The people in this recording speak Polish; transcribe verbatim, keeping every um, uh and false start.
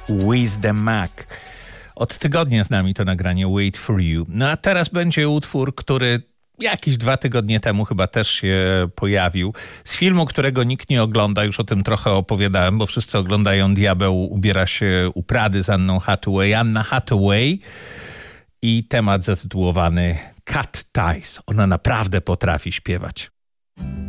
With the Mac. Od tygodnia z nami to nagranie Wait for You. No a teraz będzie utwór, który jakieś dwa tygodnie temu chyba też się pojawił. Z filmu, którego nikt nie ogląda, już o tym trochę opowiadałem, bo wszyscy oglądają Diabeł ubiera się u Prady z Anną Hathaway. Anna Hathaway i temat zatytułowany Cat Ties. Ona naprawdę potrafi śpiewać.